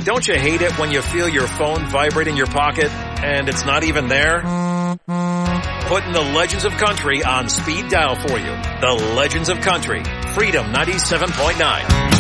Don't you hate it when you feel your phone vibrate in your pocket and it's not even there? Putting the Legends of Country on speed dial for you. The Legends of Country. Freedom 97.9.